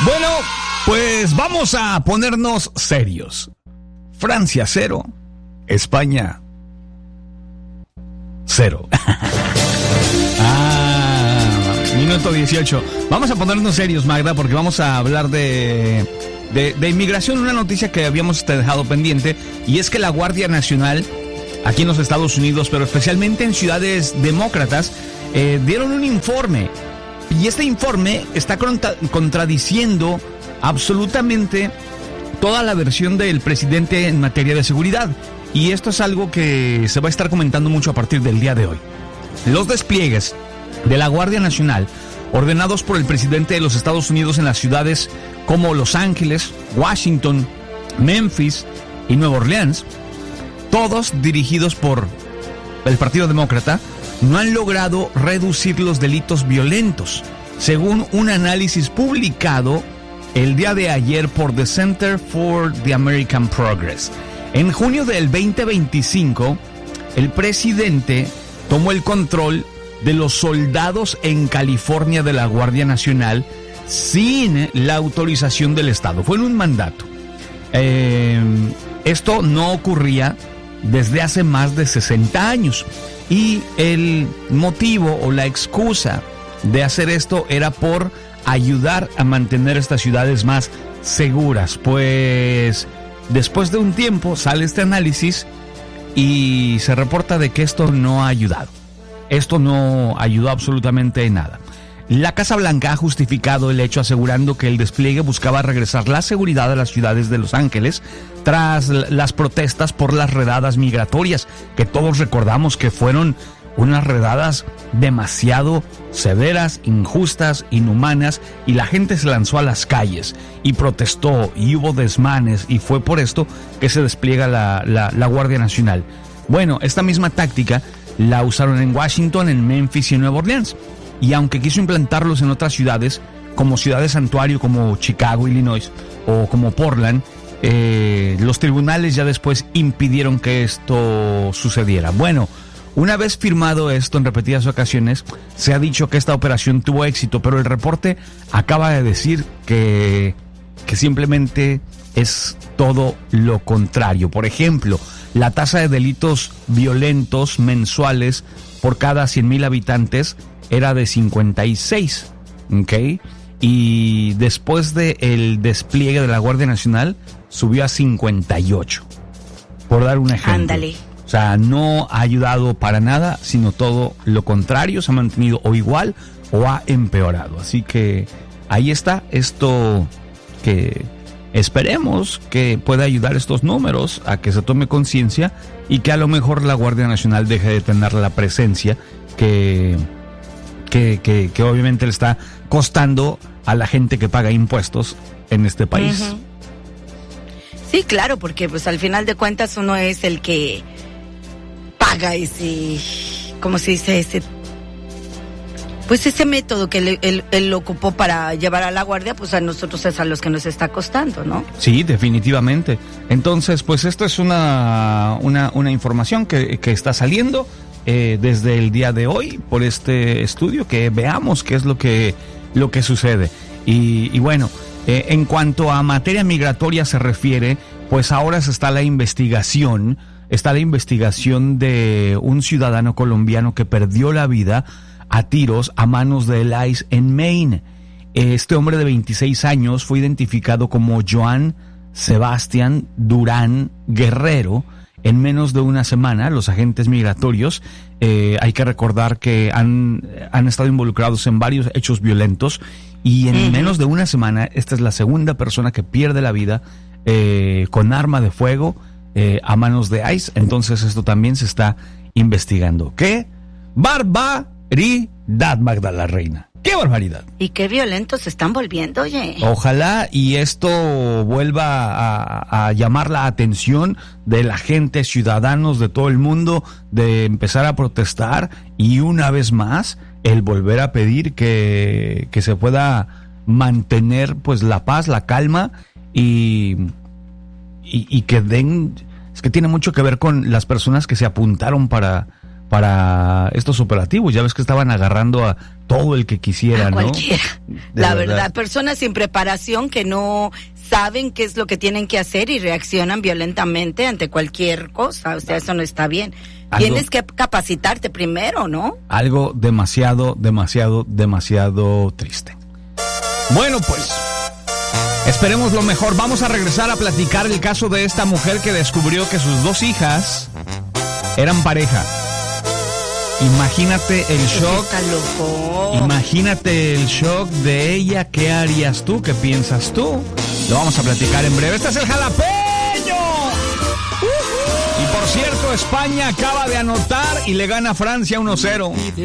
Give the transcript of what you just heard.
Bueno, pues vamos a ponernos serios. Francia 0, España 0. Minuto 18. Vamos a ponernos serios, Magda, porque vamos a hablar de inmigración, una noticia que habíamos dejado pendiente, y es que la Guardia Nacional, aquí en los Estados Unidos, pero especialmente en ciudades demócratas, dieron un informe, y este informe está contradiciendo absolutamente toda la versión del presidente en materia de seguridad, y esto es algo que se va a estar comentando mucho a partir del día de hoy. Los despliegues de la Guardia Nacional, ordenados por el presidente de los Estados Unidos en las ciudades como Los Ángeles, Washington, Memphis y Nueva Orleans, todos dirigidos por el Partido Demócrata, no han logrado reducir los delitos violentos, según un análisis publicado el día de ayer por The Center for the American Progress. En junio del 2025, el presidente tomó el control de los soldados en California de la Guardia Nacional sin la autorización del Estado. Fue en un mandato. Esto no ocurría desde hace más de 60 años. Y el motivo o la excusa de hacer esto era por ayudar a mantener estas ciudades más seguras. Pues después de un tiempo sale este análisis y se reporta de que esto no ha ayudado. Esto no ayudó absolutamente en nada. La Casa Blanca ha justificado el hecho asegurando que el despliegue buscaba regresar la seguridad a las ciudades de Los Ángeles tras las protestas por las redadas migratorias, que todos recordamos que fueron unas redadas demasiado severas, injustas, inhumanas, y la gente se lanzó a las calles y protestó y hubo desmanes, y fue por esto que se despliega la Guardia Nacional. Bueno, esta misma táctica la usaron en Washington, en Memphis y en Nueva Orleans. Y aunque quiso implantarlos en otras ciudades, como ciudades santuario, como Chicago, Illinois, o como Portland, los tribunales ya después impidieron que esto sucediera. Bueno, una vez firmado esto en repetidas ocasiones, se ha dicho que esta operación tuvo éxito, pero el reporte acaba de decir que simplemente es todo lo contrario. Por ejemplo, la tasa de delitos violentos mensuales por cada 100,000 habitantes era de 56, ¿ok? Y después del despliegue de la Guardia Nacional subió a 58, por dar un ejemplo. Ándale. O sea, no ha ayudado para nada, sino todo lo contrario, se ha mantenido o igual o ha empeorado. Así que ahí está esto, que esperemos que pueda ayudar estos números a que se tome conciencia y que a lo mejor la Guardia Nacional deje de tener la presencia que obviamente le está costando a la gente que paga impuestos en este país. Uh-huh. Sí, claro, porque pues al final de cuentas uno es el que paga ese, ¿cómo se dice? Ese método que él ocupó para llevar a la guardia, pues a nosotros es a los que nos está costando, ¿no? Sí, definitivamente. Entonces, pues esto es una información que está saliendo desde el día de hoy por este estudio, que veamos qué es lo que sucede. Y bueno, en cuanto a materia migratoria se refiere, pues ahora está la investigación de un ciudadano colombiano que perdió la vida a tiros a manos del ICE en Maine. Este hombre de 26 años fue identificado como Joan Sebastián Durán Guerrero. En menos de una semana, los agentes migratorios, hay que recordar que han estado involucrados en varios hechos violentos, y en menos de una semana, esta es la segunda persona que pierde la vida con arma de fuego a manos de ICE. Entonces esto también se está investigando. ¡Qué barbaridad, Magda la Reina! ¡Qué barbaridad! Y qué violentos se están volviendo, oye. Ojalá y esto vuelva a llamar la atención de la gente, ciudadanos de todo el mundo, de empezar a protestar, y una vez más el volver a pedir que se pueda mantener pues la paz, la calma, y que den... Es que tiene mucho que ver con las personas que se apuntaron para para estos operativos. Ya ves que estaban agarrando a todo el que quisiera, ¿no? Cualquiera. La verdad, personas sin preparación que no saben qué es lo que tienen que hacer y reaccionan violentamente ante cualquier cosa. O sea, eso no está bien. Tienes que capacitarte primero, ¿no? Algo demasiado triste. Bueno, pues esperemos lo mejor. Vamos a regresar a platicar el caso de esta mujer que descubrió que sus 2 hijas eran pareja. Imagínate el shock. Imagínate el shock de ella. ¿Qué harías tú? ¿Qué piensas tú? Lo vamos a platicar en breve. Este es el Jalapeño. Y por cierto, España acaba de anotar y le gana a Francia 1-0.